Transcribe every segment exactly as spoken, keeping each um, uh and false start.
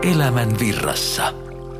Elämän virrassa.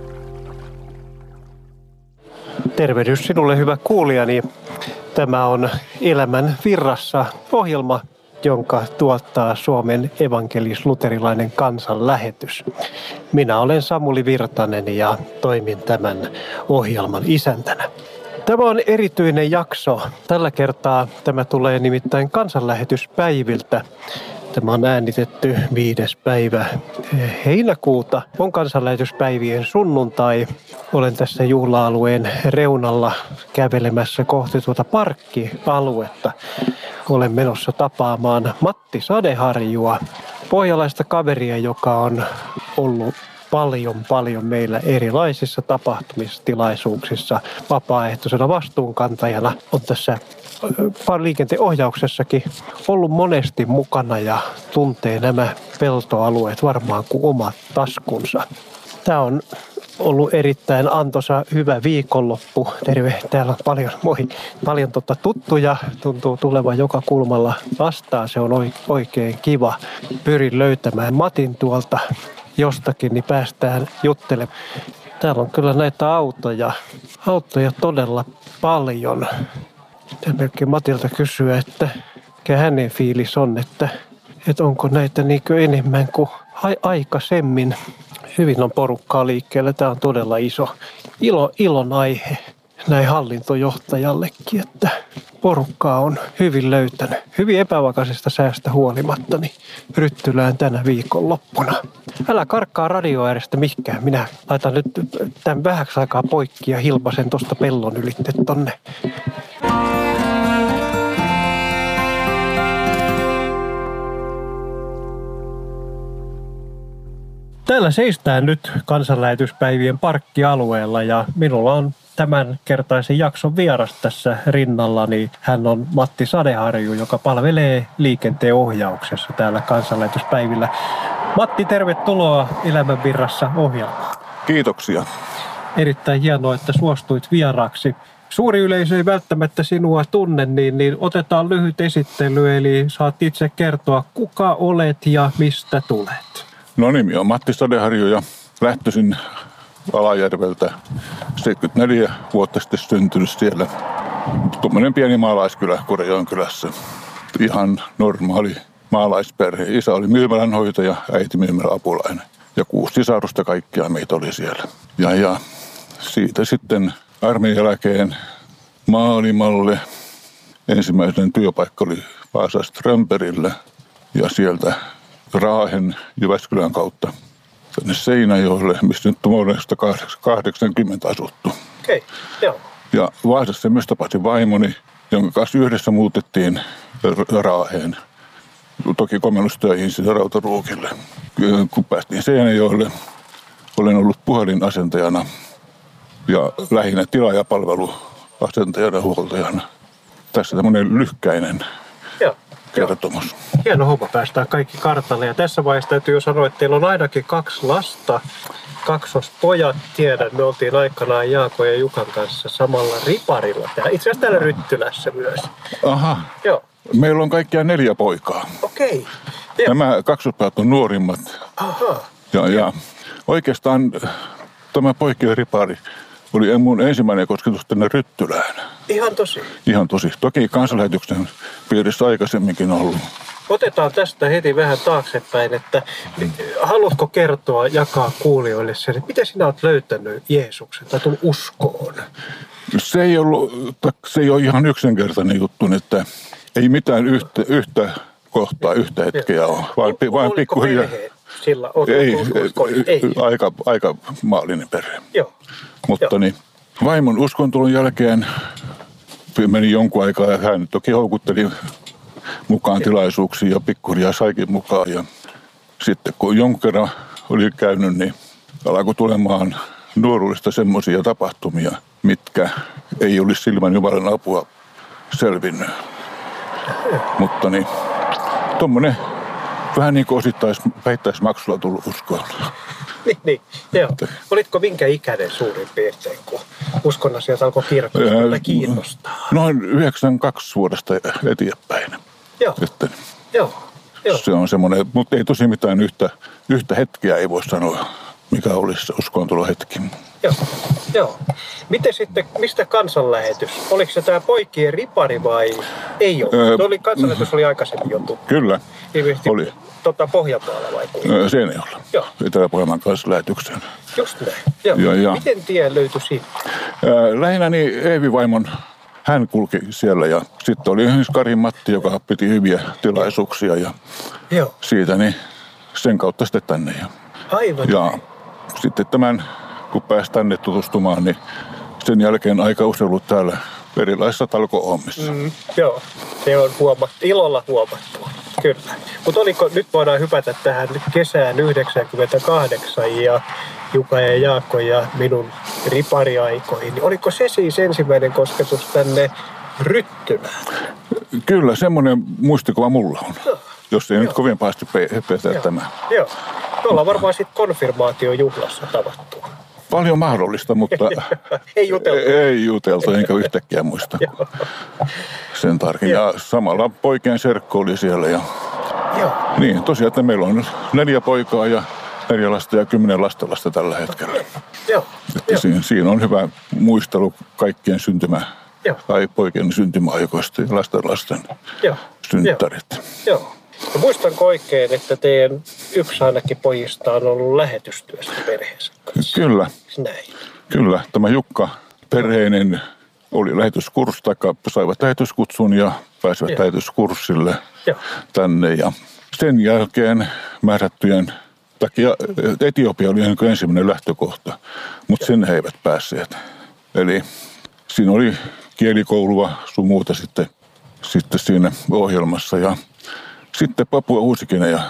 Tervehdys sinulle, hyvä kuulijani. Tämä on Elämän virrassa ohjelma, jonka tuottaa Suomen evankelis-luterilainen kansanlähetys. Minä olen Samuli Virtanen ja toimin tämän ohjelman isäntänä. Tämä on erityinen jakso. Tällä kertaa tämä tulee nimittäin kansanlähetyspäiviltä. Tämä on äänitetty viides päivä heinäkuuta. On kansanlähetyspäivien sunnuntai. Olen tässä juhla-alueen reunalla kävelemässä kohti tuota parkkialuetta. Olen menossa tapaamaan Matti Sadeharjua, pohjalaista kaveria, joka on ollut paljon, paljon meillä erilaisissa tapahtumissa, tilaisuuksissa, vapaaehtoisena vastuunkantajana. On tässä liikenteen ohjauksessakin ollut monesti mukana ja tuntee nämä peltoalueet varmaan kuin omat taskunsa. Tämä on ollut erittäin antoisa, hyvä viikonloppu. Terve, täällä on paljon, moi, paljon totta tuttuja. Tuntuu tulevan joka kulmalla vastaan. Se on oikein kiva. Pyrin löytämään Matin tuolta jostakin, niin päästään juttelemaan. Täällä on kyllä näitä autoja, autoja todella paljon. Ja melkein Matilta kysyä, että mikä hänen fiilis on, että, että onko näitä niin kuin enemmän kuin aikaisemmin. Hyvin on porukkaa liikkeellä. Tämä on todella iso ilo, ilon aihe näin hallintojohtajallekin, että porukkaa on hyvin löytänyt. Hyvin epävakaisesta säästä huolimatta, niin Ryttylään tänä viikonloppuna. Älä karkkaa radio äärestä mihinkään. Minä laitan nyt tämän vähäksi aikaa poikki ja hilpasen tuosta pellon ylitte tonne. Täällä seistään nyt kansanlähetyspäivien parkkialueella ja minulla on tämän kertaisen jakson vieras tässä rinnallani. Hän on Matti Sadeharju, joka palvelee liikenteen ohjauksessa täällä kansanlähetyspäivillä. Matti, tervetuloa Elämän virrassa ohjelmaan. Kiitoksia. Erittäin hienoa, että suostuit vieraaksi. Suuri yleisö ei välttämättä sinua tunne, niin, niin otetaan lyhyt esittely, eli saat itse kertoa, kuka olet ja mistä tulet. No nimi on Matti Sadeharju ja lähtöisin Alajärveltä seitsemänkymmentäneljä vuotta sitten syntynyt siellä. Tuommoinen pieni maalaiskylä Kurejoen kylässä. Ihan normaali maalaisperhe. Isä oli myymälänhoitaja, äiti myymäläapulainen. Ja kuusi sisarusta kaikkia meitä oli siellä. Ja, ja siitä sitten armeijan jälkeen maailmalle. Ensimmäinen työpaikka oli Vaasa Strömbergillä ja sieltä Raahen Jyväskylän kautta tänne Seinäjoelle, mistä nyt on vuodesta kahdeksankymmentä asuttu. Okei, okay, joo. Ja Vaasassa myös tapasi vaimoni, jonka kanssa yhdessä muutettiin Raaheen. Toki komennustöihin sinne Rautaruukille. Kun päästiin Seinäjoelle, olen ollut puhelinasentajana ja lähinnä tilaajapalveluasentajana, huoltajana. Tässä tämmöinen lyhkäinen joo. kertomus. Hieno homma, päästään kaikki kartalle. Ja tässä vaiheessa täytyy jo sanoa, että teillä on ainakin kaksi lasta. Kaksospojat, tiedän. Me oltiin aikanaan Jaakon ja Jukan kanssa samalla riparilla. Itse asiassa täällä Ryttylässä myös. Aha. Joo. Meillä on kaikkiaan neljä poikaa. Okei. Nämä kaksospojat on nuorimmat. Aha. Ja, ja oikeastaan tämä poikien ripari oli mun ensimmäinen kosketus tänne Ryttylään. Ihan tosi? Ihan tosi. Toki kansanlähetyksen piirissä aikaisemminkin ollut. Otetaan tästä heti vähän taaksepäin, että haluatko kertoa, jakaa kuulijoille sen, että miten sinä olet löytänyt Jeesuksen tai tullut uskoon? Se ei ollut, se ei ole ihan yksinkertainen juttu, että ei mitään yhtä, yhtä kohtaa, yhtä hetkeä ole. Vaan, vaan pikkuhiljaa. Sillä ei, ei, ei. Aika, aika maallinen perhe. Joo. Mutta Joo. Niin, vaimon uskontulon jälkeen meni jonkun aikaa ja hän toki houkutteli mukaan tilaisuuksiin ja pikkuhiljaa saikin mukaan. Ja sitten kun jonkun kerran oli käynyt, niin alkoi tulemaan nuoruudesta semmoisia tapahtumia, mitkä ei olisi silmän Jumalan apua selvinnyt. Mutta niin, tommonen vähän niin kuin osittais vähittäismaksulla tullut uskoon. Niin, niin, joo. Olitko minkä ikäinen suurin piirtein, kun uskon asiat alkoi kirkkoa kiinnostaa? Noin yhdeksänkymmentäkaksi vuodesta eteenpäin. Joo, Että joo, joo. Se on semmoinen, mutta ei tosi mitään yhtä, yhtä hetkeä ei voi sanoa. mikä olisi se uskoontulohetki. Joo, joo. Miten sitten, mistä kansanlähetys? Oliko se tämä poikien ripari vai ei ole? Öö, oli, kansanlähetys oli aikaisemmin jo tuttu. Kyllä, ilmeisesti oli. Tota, Pohjanmaalla vai kuinka? Öö, Seinäjoella. Joo. Etelä-Pohjanmaan kansanlähetykseen. Just näin. Joo. Ja, ja. Miten tie löytyi siitä? Öö, lähinnä niin Eevi vaimon, hän kulki siellä ja sitten oli esimerkiksi Kari Matti, joka piti hyviä tilaisuuksia ja joo. Siitä niin sen kautta sitten tänne. Ja, aivan. Ja sitten tämän, kun pääsi tänne tutustumaan, niin sen jälkeen aika usein ollut täällä erilaisissa talko-hommissa. Mm, joo, se on huomattu, ilolla huomattu, kyllä. Mutta oliko, nyt voidaan hypätä tähän kesään yhdeksänkymmentäkahdeksan ja Juka ja Jaakko ja minun ripariaikoihin. Niin oliko se siis ensimmäinen kosketus tänne Ryttylään? Kyllä, semmoinen muistikuva mulla on. No. Jos ei joo. Nyt kovin pahasti petä tämä. Joo. Me ollaan varmaan sitten konfirmaatiojuhlassa tavattu. Paljon mahdollista, mutta ei juteltu. Ei juteltu, enkä yhtäkkiä muista sen tarkin. Ja samalla poikien serkku oli siellä. Ja joo. Niin, tosiaan, että meillä on neljä poikaa ja neljä lasta ja kymmenen lastenlasta tällä hetkellä. Joo. Että siinä, siinä on hyvä muistelu kaikkien syntymä tai poikien syntymäaikoista ja lastenlasten synttärit. Joo. Ja muistanko oikein, että teidän yksi ainakin pojista on ollut lähetystyössä perheensä kanssa? Kyllä. Näin. Kyllä. Tämä Jukka perheinen oli lähetyskurssi, tai saivat lähetyskutsun ja pääsivät ja. lähetyskurssille ja. tänne. Ja sen jälkeen määrättyjen takia Etiopia oli ensimmäinen lähtökohta, mutta sen he eivät päässeet. Eli siinä oli kielikoulua sun muuta sitten, sitten siinä ohjelmassa ja sitten Papua Uusi-Guinea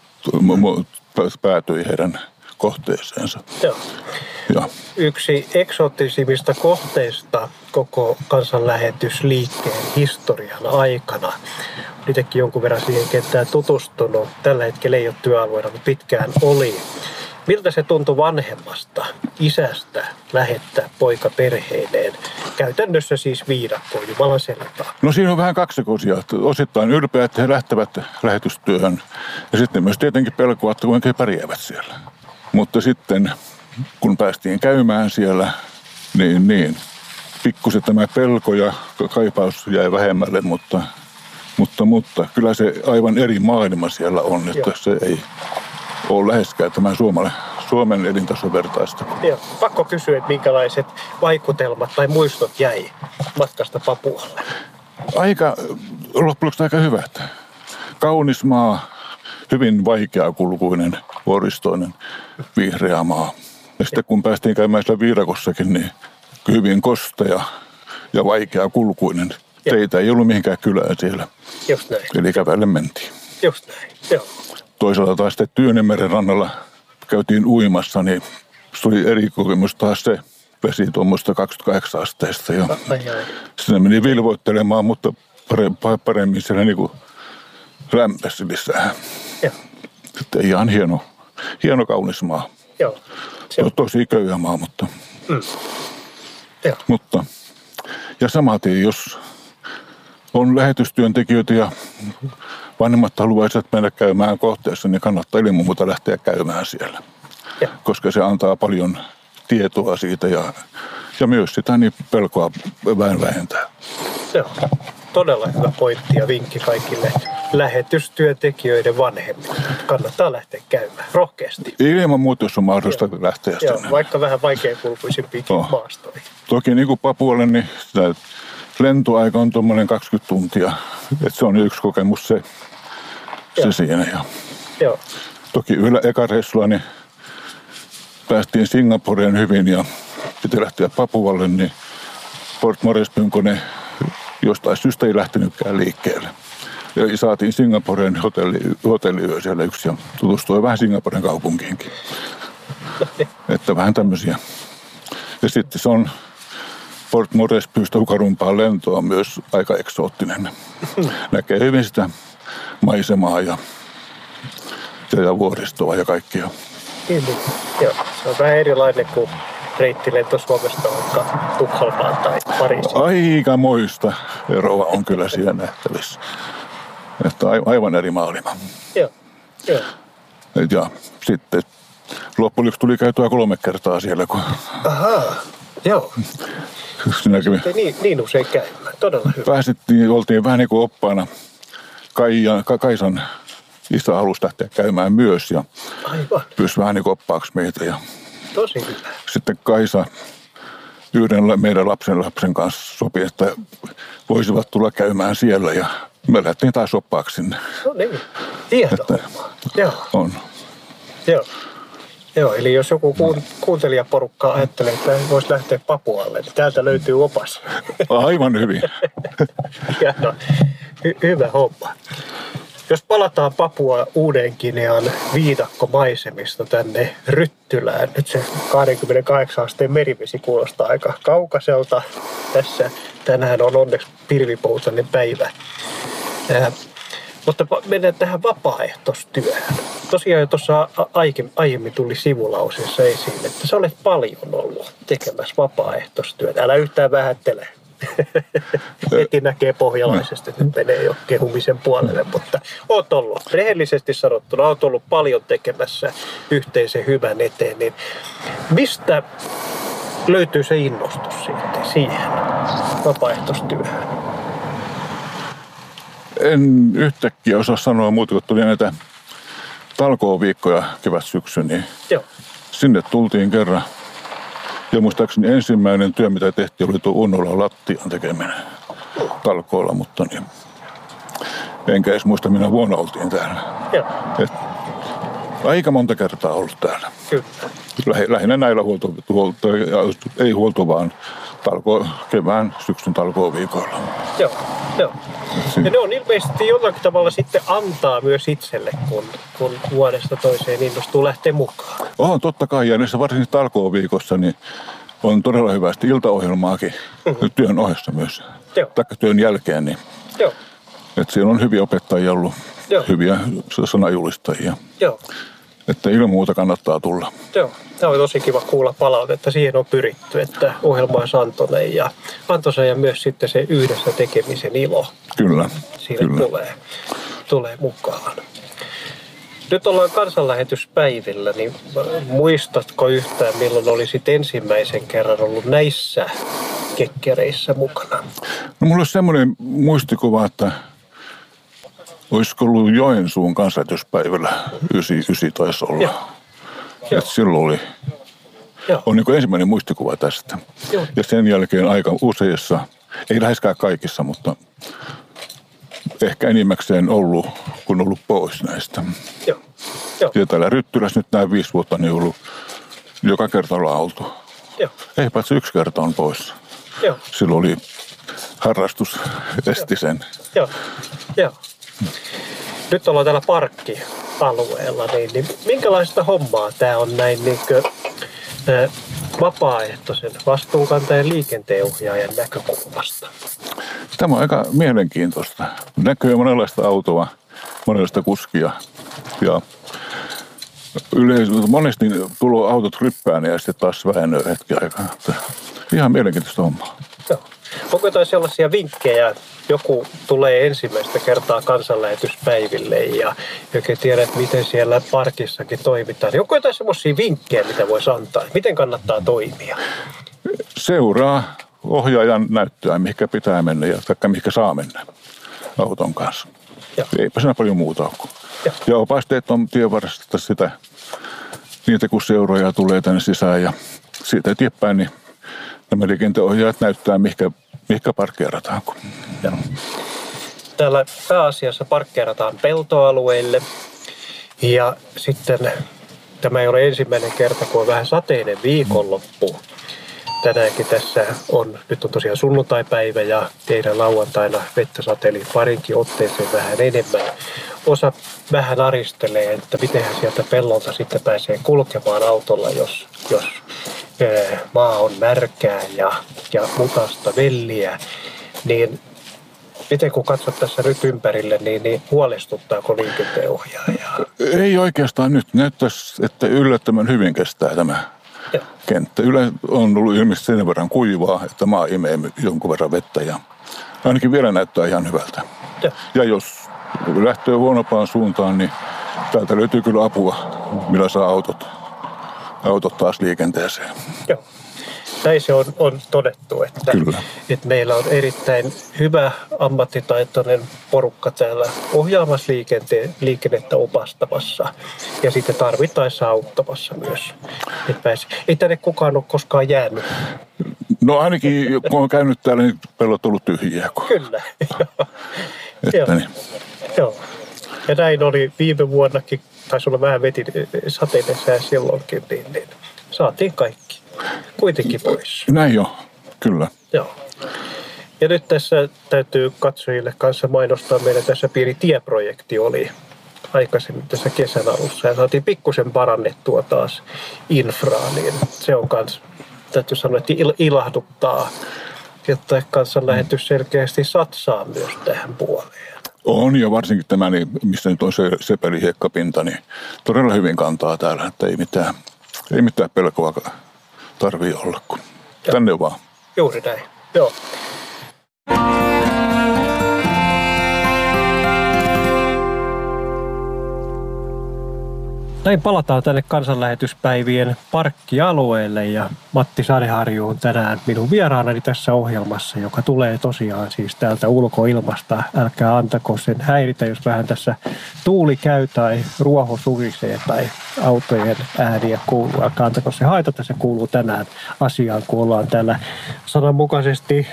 päätyi heidän kohteeseensa. Joo. Ja. Yksi eksoottisimmista kohteista koko kansanlähetysliikkeen historian aikana. Itsekin jonkun verran siihen kenttään tutustunut. Tällä hetkellä ei ole työalueena, mutta pitkään oli. Miltä se tuntui vanhemmasta isästä lähettää poika perheelleen? Käytännössä siis viidakkoon, Jumalan selkä. No siinä on vähän kaksikoisia. Osittain ylpeä, että he lähtevät lähetystyöhön. Ja sitten myös tietenkin pelkoa, että kuinka he pärjäävät siellä. Mutta sitten, kun päästiin käymään siellä, niin, niin pikkusen tämä pelko ja kaipaus jäi vähemmälle, mutta, mutta, mutta kyllä se aivan eri maailma siellä on, että joo. Se ei ole läheskään tämän Suomen, Suomen elintason vertaista. Joo. Pakko kysyä, että minkälaiset vaikutelmat tai muistot jäi matkasta Papualle? Aika, loppujen aika hyvät. Kaunis maa, hyvin vaikeakulkuinen, vuoristoinen, vihreä maa. Ja sitten kun päästiin käymään siellä viidakossakin, niin hyvin kostea ja vaikeakulkuinen. Teitä ei ollut mihinkään kylään siellä. Just näin. Eli kävellen mentiin. Just näin, joo. Toisaalta taas sitten Tyynemeren rannalla käytiin uimassa, niin se oli eri kokemus taas se vesi tuommoista kaksikymmentäkahdeksan asteista. Ja sinne meni vilvoittelemaan, mutta paremmin siellä niin kuin lämpesi lisää. Joo. Sitten ihan hieno, hieno kaunis maa. Joo. Se on tosi köyhä maa, mutta... Mm. Joo. Mutta ja samaten, jos on lähetystyöntekijöitä ja vanhemmat haluaisivat mennä käymään kohteessa, niin kannattaa ilman muuta lähteä käymään siellä. Ja. Koska se antaa paljon tietoa siitä ja, ja myös sitä niin pelkoa vähän vähentää. Joo. Todella hyvä pointti ja vinkki kaikille lähetystyöntekijöiden vanhemmille. Kannattaa lähteä käymään rohkeasti. Ilman muuta, jos on mahdollista Joo. lähteä Joo, vaikka vähän vaikeakulkuisimpiakin oh. maastoihin. Toki niin kuin Papualle, niin sitä lentoaika on tuommoinen kaksikymmentä tuntia. Et se on yksi kokemus se, se siinä. Ja Joo. Toki yllä eka reissulla niin päästiin Singaporeen hyvin ja piti lähteä Papualle, niin Port Morespyn kone jostain syystä ei lähtenytkään liikkeelle. Ja saatiin Singaporen hotelli, hotelliyö siellä yksi ja tutustui vähän Singaporen kaupunkiinkin. Että vähän tämmöisiä. Ja sitten se on Port Morespystä Hukarumpaan lentoa myös aika eksoottinen. Näkee hyvin sitä maisemaa ja, ja vuoristoa ja kaikkia. Niin, joo. Se on vähän erilainen kuin reittilento Suomesta vaikka Tukholmaan tai Pariisiin. Aikamoista eroa on kyllä siellä nähtävissä. Että aivan eri maailma. Joo, joo. Ja sitten loppujen tuli käytyä kolme kertaa siellä, kun Ahaa, joo. siinä kävi. Ei niin, niin usein käymään. Todella hyvä. Päästettiin, oltiin vähän niin kuin oppaana. Kaija, Ka, Kaisan isä halusi lähteä käymään myös ja Aivan. pyysi vähän niin kuin oppaaksi meitä. Ja Tosi hyvä. sitten Kaisa yhden meidän lapsen lapsen kanssa sopi, että voisivat tulla käymään siellä ja me lähdettiin taas oppaaksi sinne. No niin. Hienoa. Joo. On. Joo. Joo, eli jos joku kuun, kuuntelijaporukka ajattelee, että voisi lähteä Papualle, niin täältä löytyy opas. Aivan hyvin. Hienoa. Hy- hyvä homma. Jos palataan Papua Uuden-Ginean viidakkomaisemista tänne Ryttylään, nyt se kaksikymmentäkahdeksan asteen merivesi kuulostaa aika kaukaiselta. Tässä tänään on onneksi pilvipoutainen päivä. Äh, mutta mennään tähän vapaaehtoistyöhön. Tosiaan jo tuossa aiemmin tuli sivulauseessa esiin, että sä olet paljon ollut tekemässä vapaaehtoistyötä. Älä yhtään vähättele. Heti näkee pohjalaisesti, että nyt menee jo kehumisen puolelle, mutta oot ollut, rehellisesti sanottuna, oot ollut paljon tekemässä yhteisen hyvän eteen, niin mistä löytyy se innostus sitten siihen vapaaehtoistyöhön? En yhtäkkiä osaa sanoa muuta, kun tuli näitä talkooviikkoja kevät-syksyn, niin Joo. sinne tultiin kerran. Ja muistaakseni ensimmäinen työ, mitä tehtiin, oli tuo Unnolan lattian tekeminen talkoolla, mutta niin, enkä edes muista, minä vuonna oltiin täällä. Joo. Et, aika monta kertaa ollut täällä. Kyllä. Lähi, lähinnä näillä huolto, huolto, ei huolto, vaan talko, kevään syksyn talkooviikoilla. Joo, joo. Ja ne on ilmeisesti jollakin tavalla sitten antaa myös itselle, kun, kun vuodesta toiseen innostuu lähteä mukaan. On totta kai, ja näissä varsinkin talkooviikossa niin on todella hyvästi iltaohjelmaakin mm-hmm. työn ohessa myös. Joo. Taikka työn jälkeen, niin Joo. että siellä on hyviä opettajia ollut, Joo. hyviä sanajulistajia. Joo. Että ilman muuta kannattaa tulla. Joo, tämä on tosi kiva kuulla palautetta. Siihen on pyritty, että ohjelma olisi antoinen ja antoisa ja myös sitten se yhdessä tekemisen ilo. Kyllä, Siinä kyllä. tulee, tulee mukaan. Nyt ollaan kansanlähetyspäivillä, niin muistatko yhtään, milloin olisit ensimmäisen kerran ollut näissä kekkereissä mukana? No mulla olisi semmoinen muistikuva, että olisiko ollut Joensuun kansanlähetyspäivällä yhdeksänkymmentäyhdeksän taisi olla. Joo. Joo. Että silloin oli, Joo. on niin kuin ensimmäinen muistikuva tästä. Joo. Ja sen jälkeen aika useissa, ei läheskään kaikissa, mutta ehkä enimmäkseen ollut, kun ollut pois näistä. Joo. Joo. Ja täällä Ryttylässä nyt nämä viisi vuotta niin ollut joka kerta ollaan oltu. Joo. Ei paitsi yksi kerta on pois. Joo. Silloin oli harrastus esti sen. Joo. Joo. Nyt ollaan täällä parkkialueella, niin, niin minkälaista hommaa tämä on näin niin kuin, ä, vapaaehtoisen vastuunkantajan liikenteenohjaajan näkökulmasta? Tämä on aika mielenkiintoista. Näkyy monenlaista autoa, monenlaista kuskia ja yleensä monesti tulee autot ryppään ja sitten taas vähenee hetki aikaa. Ihan mielenkiintoista hommaa. Joo. Onko jotain sellaisia vinkkejä, joku tulee ensimmäistä kertaa kansanlähetyspäiville ja oikein tiedät, miten siellä parkissakin toimitaan. Niin onko jotain sellaisia vinkkejä, mitä voisi antaa? Miten kannattaa toimia? Seuraa ohjaajan näyttöä, mihinkä pitää mennä ja taikka mihinkä saa mennä auton kanssa. Joo. Eipä siinä paljon muuta ole. Joo. Ja opasteet on tienvarresta sitä, niitä kun seuroja tulee tänne sisään ja siitä eteenpäin, niin nämä liikenteenohjaajat näyttää, mihinkä, mihinkä parkkeerataan. Joo. Täällä pääasiassa parkkeerataan peltoalueille ja sitten tämä ei ole ensimmäinen kerta, kun on vähän sateinen viikonloppu. Tänäänkin tässä on, nyt on tosiaan sunnuntaipäivä ja teidän lauantaina vettä sateeli parinkin otteeseen vähän enemmän. Osa vähän aristelee, että mitenhän sieltä pellolta sitten pääsee kulkemaan autolla, jos, jos ää, maa on märkää ja, ja mutasta velliä. Niin miten kun katsot tässä nyt ympärille, niin, niin huolestuttaako liikenteenohjaajaa? Ei oikeastaan nyt. Näyttäisi, että yllättävän hyvin kestää tämä Joo. kenttä. Yle on ollut ilmeisesti sen verran kuivaa, että maa imee jonkun verran vettä ja ainakin vielä näyttää ihan hyvältä. Joo. Ja jos lähtee huonompaan suuntaan, niin täältä löytyy kyllä apua, millä saa autot autot taas liikenteeseen. Joo. Näin se on, on todettu, että, että meillä on erittäin hyvä ammattitaitoinen porukka täällä ohjaamassa liikennettä opastamassa ja sitten tarvittaessa auttamassa myös. Ei tänne kukaan ole koskaan jäänyt. No ainakin kun on käynyt täällä, niin pellot on ollut tyhjiä. Kyllä. Että niin. Joo. Ja näin oli viime vuonnakin, taisi olla vähän veti sateinen sää silloinkin, niin, niin saatiin kaikki kuitenkin pois. Näin jo, kyllä. Joo. Ja nyt tässä täytyy katsojille kanssa mainostaa, meillä tässä pieni tieprojekti oli aikaisemmin tässä kesän alussa ja saatiin pikkusen parannettua taas infraa, niin se on kans, täytyy sanoa, että il- ilahduttaa, jotta kansanlähetys selkeästi satsaa myös tähän puoleen. On, ja varsinkin tämä, niin missä nyt on se sepelihiekkapinta, niin todella hyvin kantaa täällä, että ei mitään, ei mitään pelkoa tarvii olla, kun tänne vaan. Juuri näin, joo. Näin palataan tänne kansanlähetyspäivien parkkialueelle ja Matti Sadeharju on tänään minun vieraanani tässä ohjelmassa, joka tulee tosiaan siis täältä ulkoilmasta. Älkää antako sen häiritä, jos vähän tässä tuuli käy tai ruoho surisee tai autojen ääniä kuuluu. Älkää antako se haitata, se kuuluu tänään asiaan, kun ollaan täällä sananmukaisesti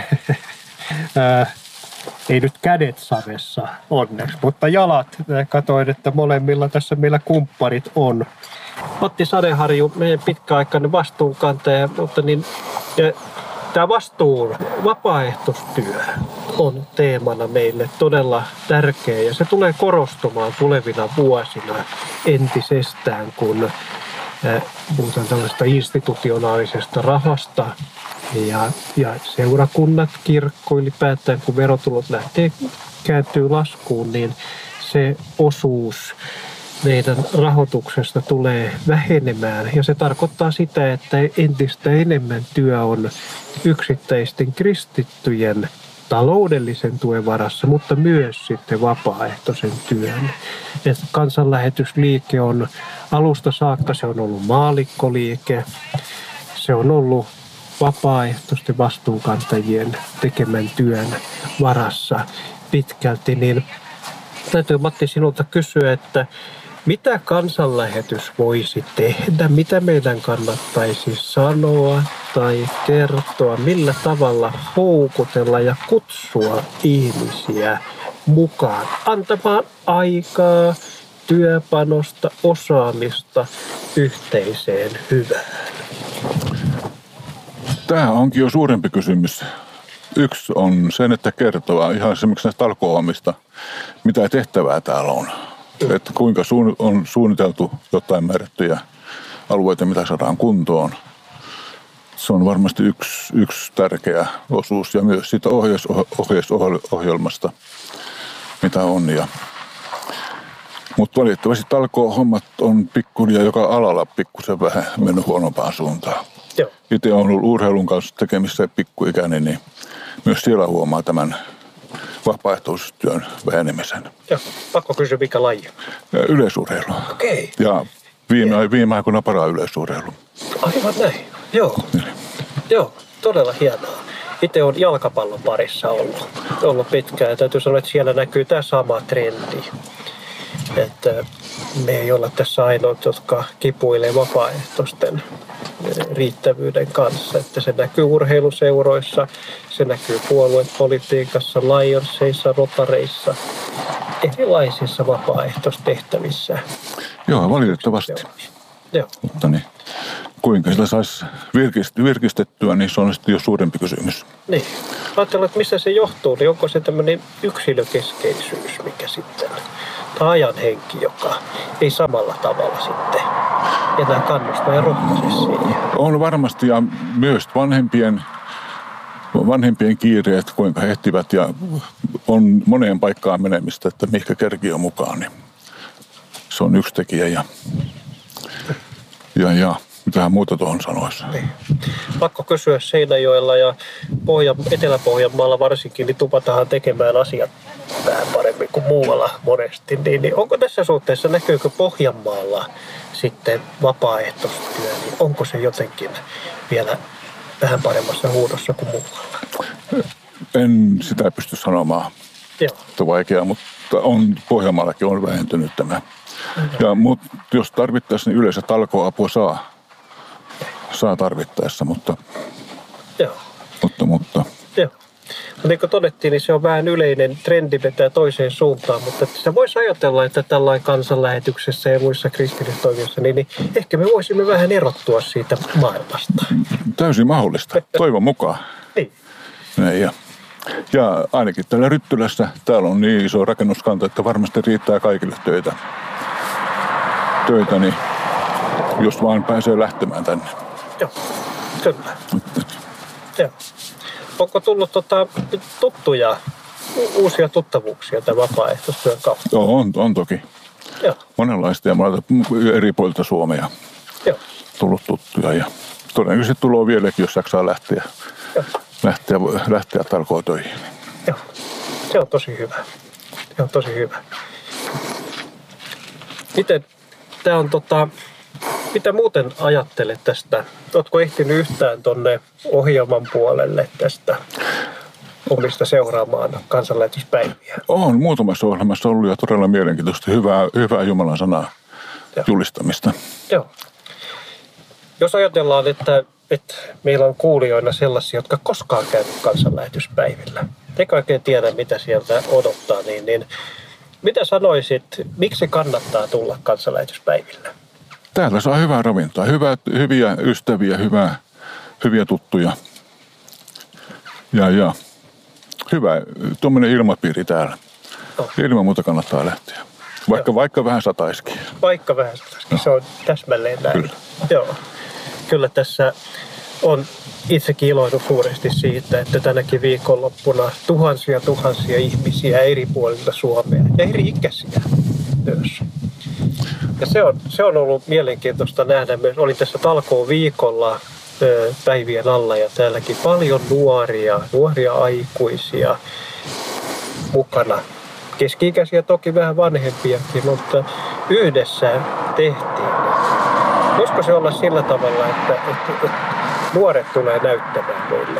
ei nyt kädet savessa onneksi, mutta jalat. Katoin, että molemmilla tässä meillä kumpparit on. Matti Sadeharju, meidän pitkäaikainen vastuunkantaja, mutta niin, tämä vastuun vapaaehtoistyö on teemana meille todella tärkeä ja se tulee korostumaan tulevina vuosina entisestään, kun puhutaan tällaista institutionaalisesta rahasta. Ja, ja seurakunnat, kirkko ylipäätään, kun verotulot lähtee kääntyy laskuun, niin se osuus meidän rahoituksesta tulee vähenemään. Ja se tarkoittaa sitä, että entistä enemmän työ on yksittäisten kristittyjen taloudellisen tuen varassa, mutta myös sitten vapaaehtoisen työn. Et kansanlähetysliike on alusta saakka, se on ollut maallikkoliike, se on ollut vapaaehtoisten vastuunkantajien tekemän työn varassa pitkälti, niin täytyy Matti sinulta kysyä, että mitä kansanlähetys voisi tehdä, mitä meidän kannattaisi sanoa tai kertoa, millä tavalla houkutella ja kutsua ihmisiä mukaan antamaan aikaa, työpanosta, osaamista yhteiseen hyvään? Tämä onkin jo suurempi kysymys. Yksi on sen, että kertoo ihan esimerkiksi näistä talkoohommista, mitä tehtävää täällä on. Että kuinka on suunniteltu jotain määrättyjä alueita, mitä saadaan kuntoon. Se on varmasti yksi, yksi tärkeä osuus ja myös siitä ohjeis, ohjeisohjelmasta, mitä on. Ja mutta valitettavasti talkoohommat on pikkuhiljaa joka alalla pikkusen vähän mennyt huonompaan suuntaan. Joo. Itse olen ollut urheilun kanssa tekemissä pikkuikäinen, niin myös siellä huomaa tämän vapaaehtoistyön vähenemisen. Joo, pakko kysyä mikä laji? Yleisurheilu. Okei. Ja viime, viime aikoina para-yleisurheilu. Aivan näin, joo. Niin. Joo, todella hienoa. Itse olen jalkapallon parissa ollut, ollut pitkään ja täytyy sanoa, että siellä näkyy tämä sama trendi. Että me ei olla tässä ainoat, jotka kipuilee vapaaehtoisten riittävyyden kanssa. Että se näkyy urheiluseuroissa, se näkyy puoluepolitiikassa, Lionsseissa, Rotareissa, erilaisissa vapaaehtoistehtävissä. Joo, valitettavasti. Joo. Mutta niin, kuinka sitä saisi virkistettyä, niin se on sitten jo suurempi kysymys. Niin. Ajatellaan, että missä se johtuu, niin onko se tämmöinen yksilökeskeisyys, mikä sitten, tai ajan henki, joka ei samalla tavalla sitten enää kannusta ja rohkaise siihen. On varmasti ja myös vanhempien, vanhempien kiireet, kuinka he ehtivät ja on moneen paikkaan menemistä, että mihinkä kerki on mukaan, niin se on yksi tekijä ja, ja, ja mitähän muuta tuohon sanoisi. Niin. Pakko kysyä Seinäjoella ja Pohja, Etelä-Pohjanmaalla varsinkin, niin tupataan tekemään asiat vähän paremmin kuin muualla monesti. Niin, niin onko tässä suhteessa, näkyykö Pohjanmaalla sitten vapaaehtoistyö, niin onko se jotenkin vielä vähän paremmassa huudossa kuin muualla? En sitä pysty sanomaan. Joo. On vaikeaa, mutta on, Pohjanmaallakin on vähentynyt tämä. Ja, mutta jos tarvittaisiin, niin yleensä talkoapua saa, saa tarvittaessa, mutta, Joo. mutta, mutta Joo. No niin kuin todettiin, niin se on vähän yleinen trendi vetää toiseen suuntaan, mutta sitä voisi ajatella, että tällainen kansanlähetyksessä ja muissa kristillistoimissa, niin, niin ehkä me voisimme vähän erottua siitä maailmasta. täysin mahdollista, toivon mukaan. Niin. Näin, ja, ja ainakin täällä Ryttylässä, täällä on niin iso rakennuskanta, että varmasti riittää kaikille töitä. Töitä, niin jos vaan pääsee lähtemään tänne. Joo, kyllä. Joo. Onko tullut tota, tuttuja, u- uusia tuttavuuksia tämän vapaaehtoistyön kautta? Joo, on, on toki. Joo. Monenlaista ja monelta eri puolilta Suomea Joo. tullut tuttuja. Ja todennäköisesti tulee vieläkin, jos jaksaa lähteä, Joo. lähteä, lähteä talkootöihin. Joo. Se on tosi hyvä. Se on tosi hyvä. Miten tämä on tota, mitä muuten ajattelet tästä? Oletko ehtinyt yhtään tuonne ohjelman puolelle tästä omista seuraamaan kansanlähetyspäiviä? On muutamassa ohjelmassa ollut ja todella mielenkiintoista. Hyvää, hyvää Jumalan sanaa Joo. julistamista. Joo. Jos ajatellaan, että, että meillä on kuulijoina sellaisia, jotka koskaan käynyt kansanlähetyspäivillä, eikä oikein tiedä, mitä sieltä odottaa, niin, niin mitä sanoisit, miksi kannattaa tulla kansanlähetyspäivillä? Täällä saa hyvää ravintoa, hyvää, hyviä ystäviä, hyvää, hyviä tuttuja. Ja, ja hyvä tuommoinen ilmapiiri täällä. Oh. Ilman muuta kannattaa lähteä. Vaikka, vaikka vähän sataisikin. Vaikka vähän sataisikin, se on täsmälleen näin. Kyllä. Joo. Kyllä tässä on itsekin iloinut suuresti siitä, että tänäkin viikonloppuna tuhansia tuhansia ihmisiä eri puolilta Suomea ja eri ikäisiä myös. Ja se on, se on ollut mielenkiintoista nähdä myös. Olin tässä talkoon viikolla ö, päivien alla ja täälläkin paljon nuoria, nuoria aikuisia mukana. Keski-ikäisiä toki vähän vanhempiakin, mutta yhdessä tehtiin. Voisiko se olla sillä tavalla, että, että, että nuoret tulee näyttämään meille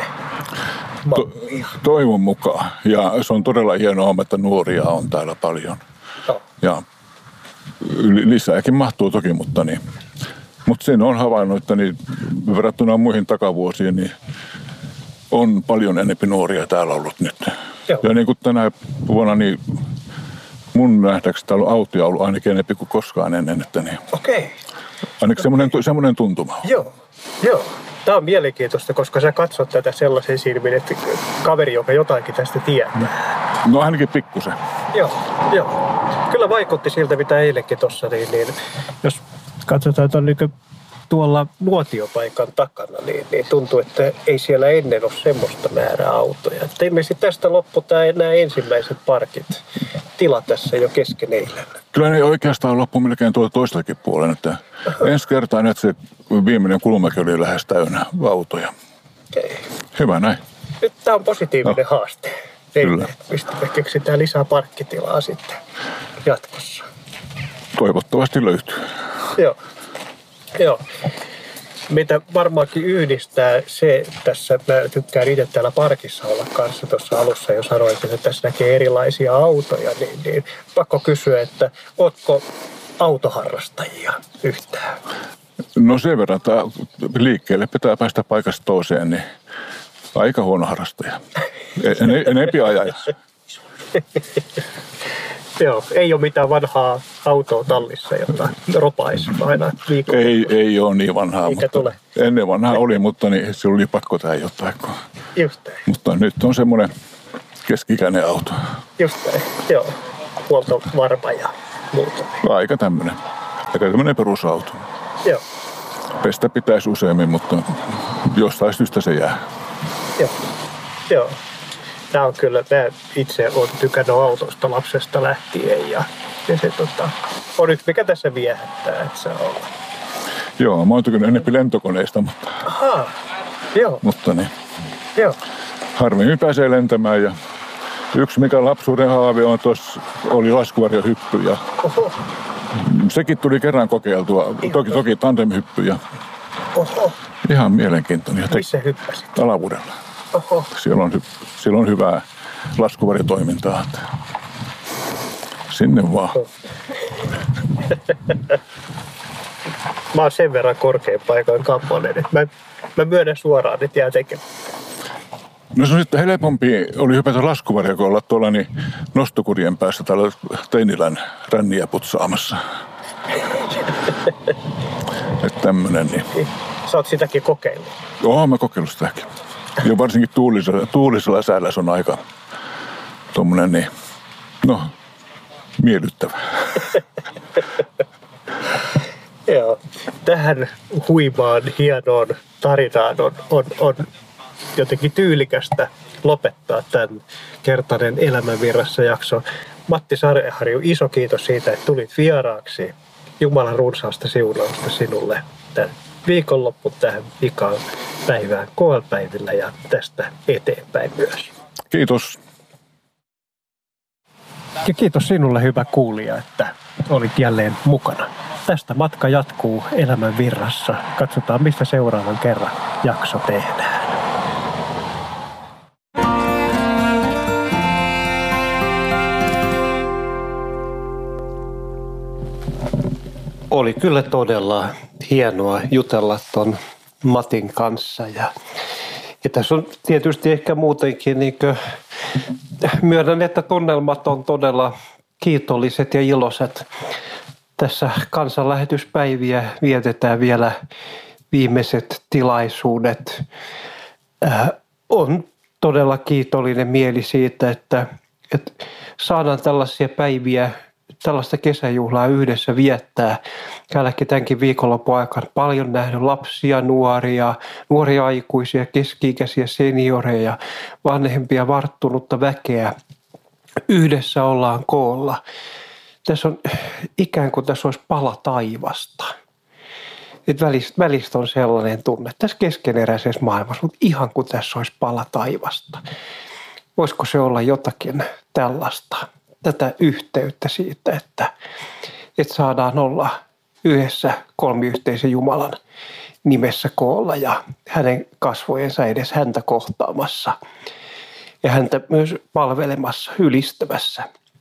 mallia? To, toivon mukaan. Ja se on todella hienoa, että nuoria on täällä paljon. No. Ja lisääkin mahtuu toki, mutta, niin, mutta sen on havainnut, että niin, verrattuna muihin takavuosiin niin on paljon enemmän nuoria täällä ollut nyt. Joo. Ja niin kuin tänä vuonna, niin mun nähdäkseni täällä on autoja ollut ainakin enemmän kuin koskaan ennen. Että niin, Okei. ainakin semmoinen, semmoinen tuntuma. Joo, joo. Tämä on mielenkiintoista, koska sä katsot tätä sellaisen silmin, että kaveri, joka jotakin tästä tietää. No ainakin pikkusen. Joo, joo. Kyllä vaikutti siltä, mitä eilenkin tuossa, niin, niin jos katsotaan tuon niin tuolla nuotiopaikan takana, niin, niin tuntuu, että ei siellä ennen ole semmoista määrää autoja. Että ilmeisesti tästä loppu nämä ensimmäiset parkit, tila tässä jo kesken eilen. Kyllä ne oikeastaan loppu melkein tuolta toiseltakin puolen, että ensi kertaa että se viimeinen kulmakin oli lähes täynnä autoja. Okei. Hyvä näin. Nyt tämä on positiivinen No. haaste. Kyllä. Mistä me keksitään lisää parkkitilaa sitten jatkossa. Toivottavasti löytyy. Joo. Joo. Mitä varmaankin yhdistää se tässä, mä tykkään itse täällä parkissa olla kanssa tuossa alussa jo sanoin, että tässä näkee erilaisia autoja, niin, niin pakko kysyä, että ootko autoharrastajia yhtään? No sen verran, että liikkeelle pitää päästä paikasta toiseen, niin aika huono harrastaja. En, enempi ajaja. Joo, ei ole mitään vanhaa autoa tallissa, jota ropaisi aina viikolla. Ei, ei ole niin vanhaa, Eikä mutta tule. ennen vanhaa oli, mutta niin, se oli pakko tehdä jotain. Just näin, Mutta nyt on semmoinen keskikäinen auto. just näin. Joo, huoltovarma ja muuta. Aika tämmöinen. Aika tämmöinen perusauto. Joo, Pestä pitäisi useammin, mutta jostain syystä se jää. joo, joo. Tämä on kyllä, mä itse olen tykännyt autosta lapsesta lähtien ja, ja se tota, on yksi mikä tässä viehättää, että se on. Joo, mä oon tykännyt enemmän lentokoneista, mutta, Ahaa, joo, mutta niin, joo, harvemmin pääsee lentämään. Ja yksi mikä lapsuuden haave on tuossa, oli laskuvarjohyppy ja oho, Sekin tuli kerran kokeiltua. Toki, toki tandemhyppyjä. Oho. Ihan mielenkiintoinen. Missä hyppäsit? Alavuudella. Oho. Siellä on, siellä on hyvää laskuvaritoimintaa. Sinne vaan. Mä oon sen verran korkean paikan kammonen, että mä, mä myönnän suoraan, että jää tekemään. No se on sitten helpompi oli hypätä laskuvarja, kun olla tuolla niin nostokurien päässä täällä Teinilän ränniä putsaamassa. Että tämmönen niin. Sä oot sitäkin kokeillut? Joo, mä kokeillut sitäkin. Ja varsinkin tuulisella, tuulisella säällä se on aika tommonen niin, no, miellyttävä. Joo, tähän huimaan, hienoon tarinaan on, on, on jotenkin tyylikästä lopettaa tämän kertainen Elämänvirrassa jakso. Matti Sadeharju, iso kiitos siitä, että tulit vieraaksi. Jumalan runsaasta siunausta sinulle tämän viikonloppu tähän vikaan päivään koepäivillä ja tästä eteenpäin myös. Kiitos. Ja kiitos sinulle, hyvä kuulija, että olit jälleen mukana. Tästä matka jatkuu Elämän virrassa. Katsotaan, mistä seuraavan kerran jakso tehdään. Oli kyllä todella hienoa jutella ton Matin kanssa. Ja, ja tässä on tietysti ehkä muutenkin, niin kuin, myönnän, että tunnelmat on todella kiitolliset ja iloiset. Tässä kansanlähetyspäiviä vietetään vielä viimeiset tilaisuudet. Äh, on todella kiitollinen mieli siitä, että, että saadaan tällaisia päiviä, tällaista kesäjuhlaa yhdessä viettää. Täälläkin tämänkin viikonlopun aikana paljon nähnyt lapsia, nuoria, nuoria aikuisia, keski-ikäisiä senioreja, vanhempia, varttunutta väkeä. Yhdessä ollaan koolla. Tässä on ikään kuin tässä olisi pala taivasta. Et välistä, välistä on sellainen tunne, että tässä keskeneräisessä maailmassa, mutta ihan kuin tässä olisi pala taivasta. Voisiko se olla jotakin tällaista, tätä yhteyttä siitä, että, että saadaan olla yhdessä kolmiyhteisen Jumalan nimessä koolla ja hänen kasvojensa edes häntä kohtaamassa ja häntä myös palvelemassa, ylistämässä.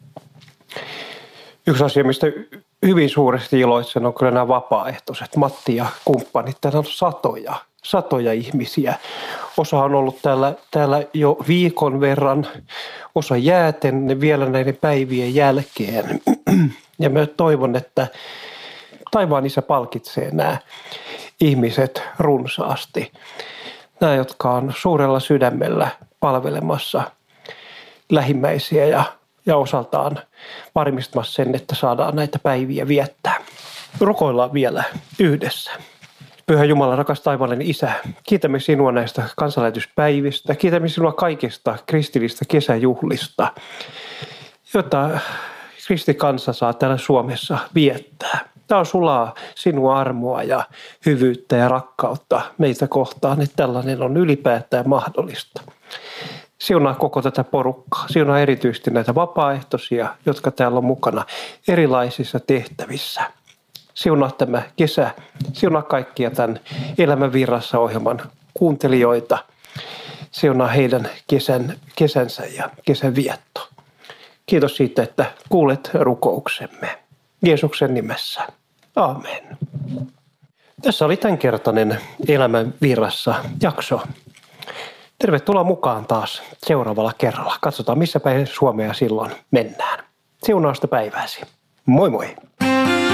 Yksi asia, mistä hyvin suuresti iloitsen, on kyllä nämä vapaaehtoiset. Matti ja kumppanit, täällä on satoja, satoja ihmisiä. Osa on ollut täällä, täällä jo viikon verran, osa jääten vielä näiden päivien jälkeen. Ja mä toivon, että taivaan Isä palkitsee nämä ihmiset runsaasti. Nämä, jotka on suurella sydämellä palvelemassa lähimmäisiä ja ja osaltaan varmistamassa sen, että saadaan näitä päiviä viettää. Rukoillaan vielä yhdessä. Pyhä Jumala, rakas taivaallinen Isä, kiitämme sinua näistä kansanlähetyspäivistä. Kiitämme sinua kaikista kristillistä kesäjuhlista, joita kristikansa saa täällä Suomessa viettää. Tämä on sulaa sinua armoa ja hyvyyttä ja rakkautta meitä kohtaan, että tällainen on ylipäätään mahdollista. Siunaa koko tätä porukkaa. Siunaa erityisesti näitä vapaaehtoisia, jotka täällä on mukana erilaisissa tehtävissä. Siunaa tämä kesä. Siunaa kaikkia tämän Elämän virrassa -ohjelman kuuntelijoita. Siunaa heidän kesän, kesänsä ja kesän vietto. Kiitos siitä, että kuulet rukouksemme. Jeesuksen nimessä. Aamen. Tässä oli tämänkertainen Elämän virrassa -jakso. Tervetuloa mukaan taas seuraavalla kerralla. Katsotaan, missä päin Suomea silloin mennään. Siunausta päivääsi. Moi moi!